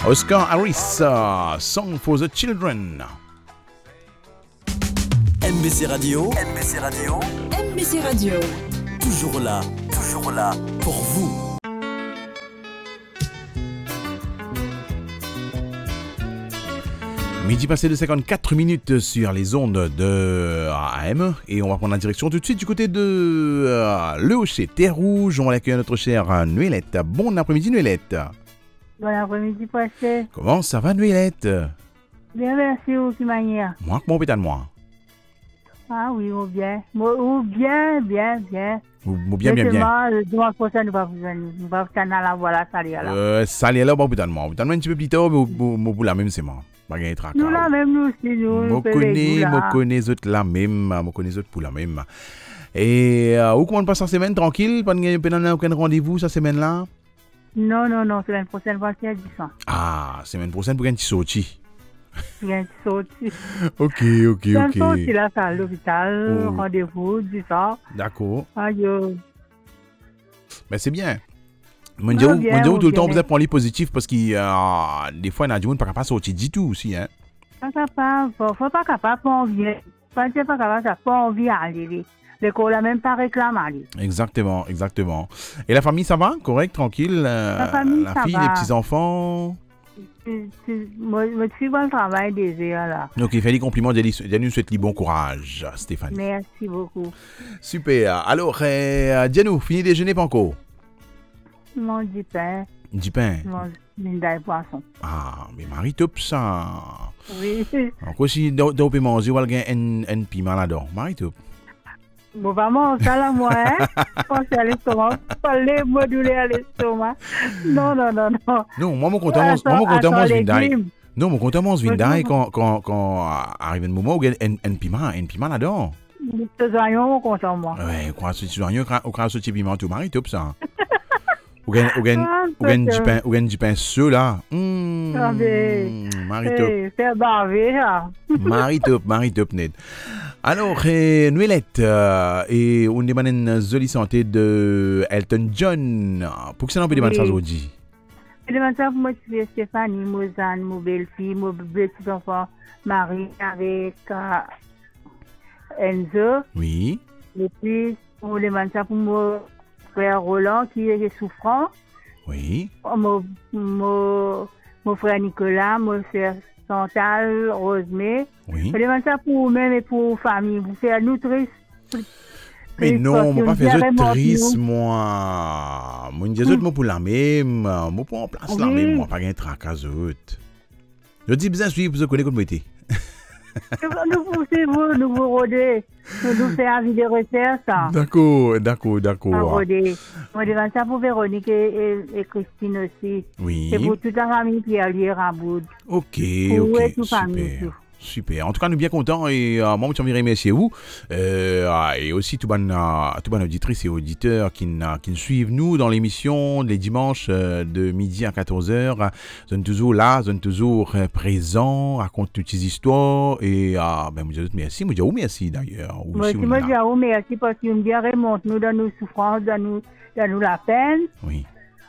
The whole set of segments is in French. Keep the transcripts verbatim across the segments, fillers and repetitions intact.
Oscar Harris, uh, Song for the Children. M B C Radio, M B C Radio, M B C Radio. Toujours là, toujours là pour vous. Midi passé de cinquante-quatre minutes sur les ondes de A M et on va prendre la direction tout de suite du côté de euh, Le Hochet, Terre Rouge. On va accueillir notre chère Noëllette. Bon après-midi Noëllette. Bon après-midi Poisset. Comment ça va Noëllette? Bien merci, ou qui manière? Moi, comment peut-être moi? Ah oui, ou bien. Ou bien, bien, bien. Ou bien, bien, bien. Le dimanche prochain, nous allons venir. Nous allons venir à la voilà, ça là. Euh, ça là, bon peut-être moi. Peut-être un petit peu plus tard, mais pour la même c'est moi. Nous la même, nous aussi, nous. Je connais, je connais les autres la même, je connais les autres pour la même. Et euh, où comment on passe la semaine tranquille? Pas de aucun rendez-vous cette semaine-là? Non, non, non, semaine prochaine, va faire dix ans. Ah, semaine prochaine pour un petit sorti. Pour un petit sorti. Ok, ok, ok. Un sorti là, à l'hôpital, oh. Rendez-vous, dix ans. D'accord. Adieu. Mais c'est bien. Moi, je dis tout le temps, vous êtes pour les positifs parce que euh, des fois, il y a des gens qui ne peuvent pas sortir du tout aussi. Hein? Pas capable, il ne faut pas capable, pas envie. Pas capable, ça pas envie d'aller. L'école n'a même pas réclamé. Exactement, exactement. Et la famille, ça va? Correct, tranquille? Euh, la famille, la ça fille, va. les petits-enfants? Moi, je suis bon travail déjà là. Donc, il fait des compliments, je nous souhaite bon courage, Stéphanie. Merci beaucoup. Super. Alors, euh, dis-nous, fini déjeuner pas encore? Non, du pain. Du pain? Non, du poisson. Ah, mais Marie, top ça. Oui. Encore si tu peux manger, ou un, un piment là-dedans. Marie, top. Bon, vraiment, ça là, moi, hein. Penser à l'estomac. Parler, moduler à l'estomac. Non, non, non, non. Non, moi, mon compte, moi, mon compte, moi, je viens Non, mon compte, moi, je viens quand, quand, quand arrive un moment où il y a un, un piment, un piment là-dedans. Tu soignons, mon compte, moi. Ouais, quand tu soignons, au cas où tu piment, tout, Marie, top ça. Ou gagne du pain chaud là. Mmh, ah, Marie top. Hey, c'est bavé là. Marie top, Marie top net. Alors, eh, Noëllette, euh, et on demande une jolie santé de Elton John. Pour que ça n'en peut demander ça aujourd'hui? Je demande ça pour motiver Stéphanie, Mozane, mon belle-fille, mon petit enfant Marie avec euh, Enzo. Oui. Et puis, on demande ça pour mon frère Roland qui est souffrant. Oui. Mon, mon, mon frère Nicolas, mon frère Chantal, Rosemée. Oui. Je demande ça pour vous-même et pour vos familles. Vous faites nous triste. Mais non, moi pas faire ça triste, moi. Moi, je dis pour la même. Moi, pour en place la même, moi, pas gagner tracas autres. Je dis bien suivre pour se connaître comme était. Nous poussez-vous, nous vous rodez. Nous nous faisons un vidéo recherche. D'accord, d'accord, d'accord. Un rodé. Moi, je demande ça pour Véronique et, et, et Christine aussi. Oui. C'est pour toute la famille Pierre-Lier Raboud. Ok, pour ok, tout super. Famille, tout. Super. En tout cas, nous sommes bien contents et euh, moi, je tiens à remercier vous euh, et aussi tout bon, euh, tout bon auditrices et auditeurs qui, euh, qui nous suivent nous dans l'émission les dimanches euh, de midi à quatorze heures. Ils sont toujours là, ils sont toujours euh, présents, racontent toutes ces histoires et euh, ben, moi, je dis merci, moi, je dis merci d'ailleurs. Moi, je dis merci parce qu'ils nous bien remontent nous dans nos souffrances, dans nous, dans nous la peine. Oui.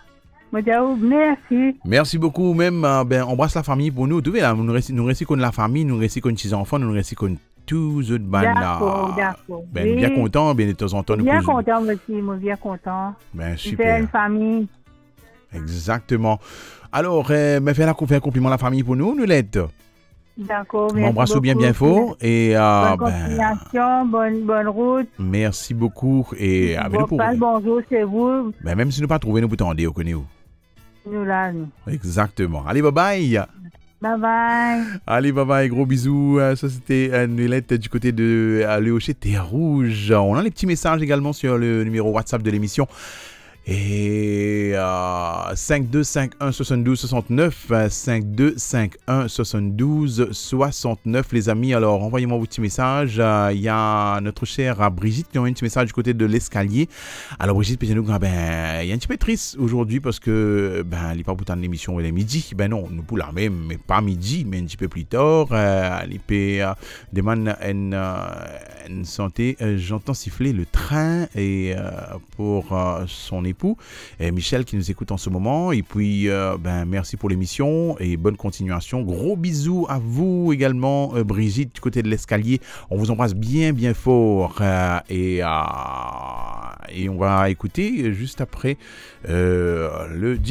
Merci. Merci beaucoup. Même, euh, ben, embrasse la famille pour nous. Tu vois, là, nous restons nous restons comme la famille, nous restons comme les enfants, nous restons comme tous les autres bandes. D'accord, d'accord. Ben, oui. Bien content, bien de temps en temps. Nous bien content, monsieur, moi, bien content. Ben, super. C'est une famille. Exactement. Alors, euh, me faire un compliment à la famille pour nous, nous l'aide. D'accord, merci. M'embrasse bien, bien fort. Et, euh, bonne continuation, ben, bonne, bonne route. Merci beaucoup. Et avec bon, nous pour... bonjour, c'est vous. Ben, même si nous pas trouvé, nous pouvons t'en connaître où. Nous là, nous. Exactement. Allez, bye bye. Bye bye. Allez, bye bye. Gros bisous. Ça, c'était euh, Noëllette du côté de euh, Le Hochet, Terre Rouge. On a les petits messages également sur le numéro WhatsApp de l'émission. Et euh, cinq deux cinq un soixante-douze soixante-neuf, cinq deux cinq un soixante-douze soixante-neuf, les amis. Alors, envoyez-moi vos petits messages. Il euh, y a notre chère Brigitte qui a un petit message du côté de l'escalier. Alors, Brigitte, ben, il y a un petit peu triste aujourd'hui parce que, ben, il n'est pas pour tant l'émission, il est midi. Ben non, nous pour la même, mais pas midi, mais un petit peu plus tard. Euh, il peut euh, demander une, euh, une santé. Euh, j'entends siffler le train et euh, pour euh, son épouse. époux, et Michel qui nous écoute en ce moment. Et puis, euh, ben, merci pour l'émission et bonne continuation. Gros bisous à vous également, euh, Brigitte, du côté de l'escalier. On vous embrasse bien, bien fort. Euh, et, euh, et on va écouter juste après euh, le